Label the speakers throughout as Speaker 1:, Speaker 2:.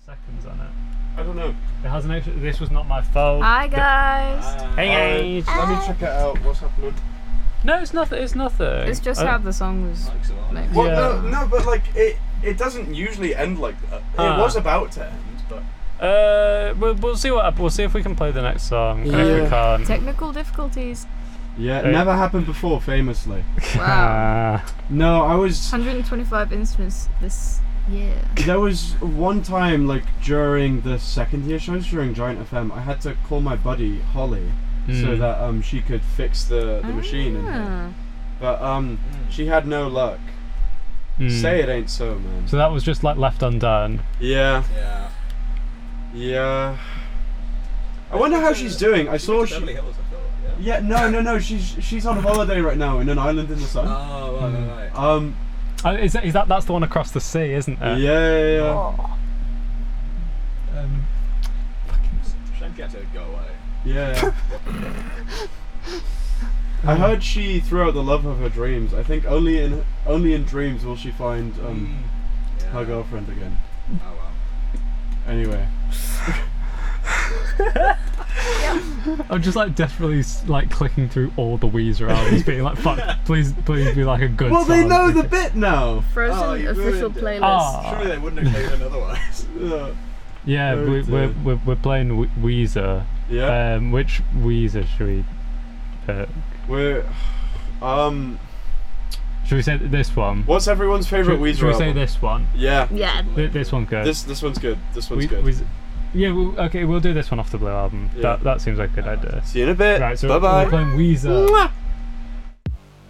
Speaker 1: seconds on it.
Speaker 2: I don't know.
Speaker 1: It has an extra. This was not my fault.
Speaker 3: Hi guys.
Speaker 1: Hey.
Speaker 2: Let me check it out. What's happening?
Speaker 1: No, it's nothing. It's nothing.
Speaker 3: It's just how the song was made.
Speaker 2: Well,
Speaker 1: Yeah.
Speaker 2: no, but like it doesn't usually end like that. It was about to end, but
Speaker 1: we'll see we'll see if we can play the next song. And if we
Speaker 2: Yeah.
Speaker 1: can't.
Speaker 3: Technical difficulties.
Speaker 2: yeah,
Speaker 1: Hey.
Speaker 2: never happened before. Famously,
Speaker 3: Wow.
Speaker 2: no, I was.
Speaker 3: 125 instruments this year.
Speaker 2: There was one time, like during the second year shows during Giant FM, I had to call my buddy Holly so that she could fix the machine in here. But she had no luck. Say it ain't so, man.
Speaker 1: So that was just like left undone.
Speaker 2: Yeah.
Speaker 4: Yeah.
Speaker 2: Yeah. I wonder how she's doing. I saw she.
Speaker 4: Beverly Hills, I thought, yeah.
Speaker 2: Yeah, no. She's on holiday right now in an island in the sun.
Speaker 4: Oh, right.
Speaker 1: Is that's the one across the sea, isn't it?
Speaker 2: Yeah.
Speaker 4: Shame get to go away.
Speaker 2: Yeah. I heard she threw out the love of her dreams. I think only in dreams will she find
Speaker 4: Yeah.
Speaker 2: her girlfriend again.
Speaker 4: Oh well.
Speaker 2: Anyway.
Speaker 1: I'm just like desperately like clicking through all the Weezer albums, being like, "Fuck, please be like a good."
Speaker 2: Well, they
Speaker 1: song."
Speaker 2: know the bit now.
Speaker 3: Frozen
Speaker 4: you
Speaker 3: official
Speaker 4: ruined it.
Speaker 3: playlist.
Speaker 1: Ah.
Speaker 4: Surely they wouldn't have taken otherwise.
Speaker 1: Yeah, we're playing Weezer.
Speaker 2: Yeah.
Speaker 1: Which Weezer should we pick?
Speaker 2: We're
Speaker 1: Should we say this one?
Speaker 2: What's everyone's favorite Weezer
Speaker 1: Should we say
Speaker 2: album?
Speaker 1: this one?
Speaker 2: Yeah.
Speaker 3: Yeah.
Speaker 1: This one's good.
Speaker 2: This one's good. This one's good.
Speaker 1: Yeah, okay, we'll do this one off the Blue album.
Speaker 2: Yeah.
Speaker 1: That seems like a good idea.
Speaker 2: See you in a bit.
Speaker 1: Right, so
Speaker 2: Bye bye.
Speaker 1: we're playing Weezer.
Speaker 2: Mwah.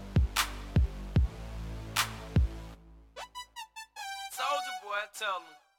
Speaker 5: Soldier boy, tell him.